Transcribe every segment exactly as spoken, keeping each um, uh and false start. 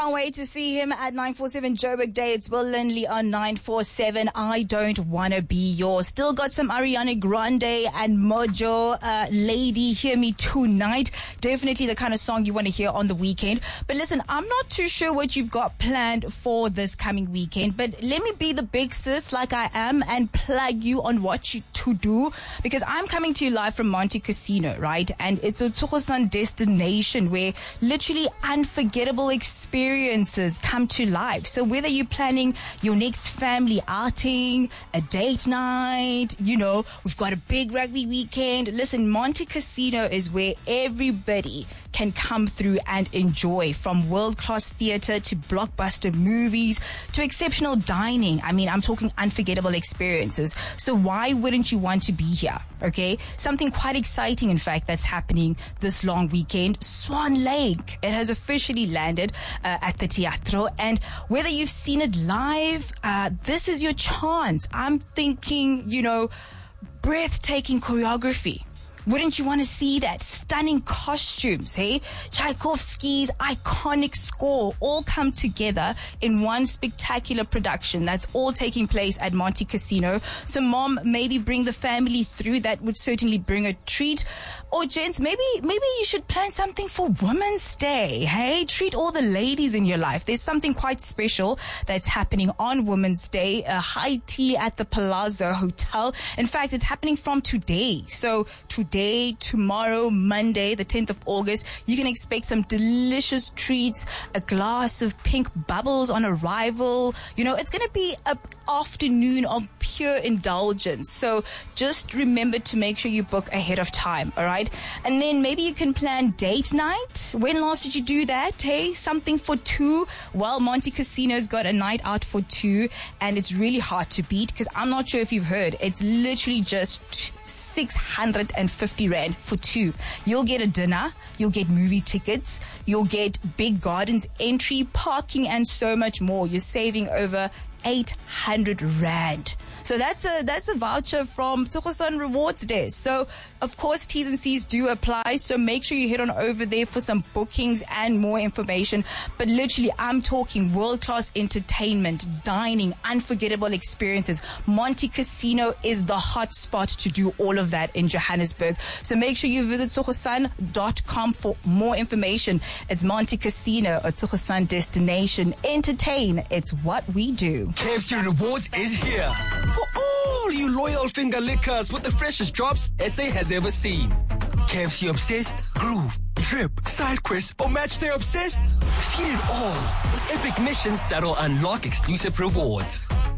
Can't wait to see him at nine forty-seven Joburg Day. It's Will Lindley on nine forty-seven. I don't wanna be yours. Still got some Ariana Grande and Mojo. Uh, Lady, hear me tonight. Definitely the kind of song you want to hear on the weekend. But listen, I'm not too sure what you've got planned for this coming weekend. But let me be the big sis like I am and plug you on what you to do, because I'm coming to you live from Monte Casino, right? And it's a Tsogosan destination where literally unforgettable experiences come to life. So whether you're planning your next family outing, a date night, you know, we've got a big rugby weekend. Listen, Monte Casino is where everybody can come through and enjoy, from world-class theater to blockbuster movies to exceptional dining. I mean, I'm talking unforgettable experiences. So why wouldn't you want to be here? Okay, something quite exciting, in fact, that's happening this long weekend. Swan Lake, it has officially landed uh, at the Teatro, and whether you've seen it live, uh, this is your chance. I'm thinking, you know, breathtaking choreography. Wouldn't you want to see that? Stunning costumes, hey? Tchaikovsky's iconic score all come together in one spectacular production. That's all taking place at Monte Casino. So mom, maybe bring the family through. That would certainly bring a treat. Or gents, maybe, maybe you should plan something for Women's Day, hey? Treat all the ladies in your life. There's something quite special that's happening on Women's Day. A high tea at the Palazzo Hotel. In fact, it's happening from today. So today, Day, tomorrow, Monday, the tenth of August, you can expect some delicious treats, a glass of pink bubbles on arrival. You know, it's going to be an afternoon of pure indulgence. So just remember to make sure you book ahead of time, all right? And then maybe you can plan date night. When last did you do that? Hey, something for two? Well, Monte Casino's got a night out for two, and it's really hard to beat, because I'm not sure if you've heard, it's literally just six hundred fifty rand for two. You'll get a dinner, you'll get movie tickets, you'll get big gardens entry, parking, and so much more. You're saving over eight hundred rand. So that's a that's a voucher from Tsogosan Rewards Desk. So, of course, T's and C's do apply. So make sure you head on over there for some bookings and more information. But literally, I'm talking world-class entertainment, dining, unforgettable experiences. Monte Casino is the hot spot to do all of that in Johannesburg. So make sure you visit tsogosan dot com for more information. It's Monte Casino, a Tsogosan destination. Entertain, it's what we do. K F C Rewards is here for all you loyal finger lickers with the freshest drops S A has ever seen. K F C Obsessed, Groove, Trip, Side Quest, or Match Day Obsessed? Feed it all with epic missions that'll unlock exclusive rewards.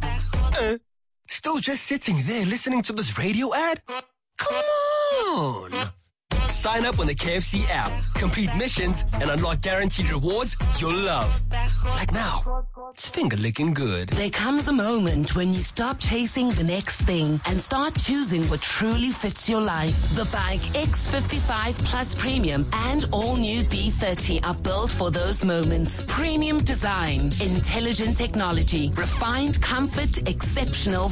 Uh, still just sitting there listening to this radio ad? Come on! Sign up on the K F C app, complete missions, and unlock guaranteed rewards you'll love. Like now, it's finger licking good. There comes a moment when you stop chasing the next thing and start choosing what truly fits your life. The Bike X fifty-five Plus Premium and all new B thirty are built for those moments. Premium design, intelligent technology, refined comfort, exceptional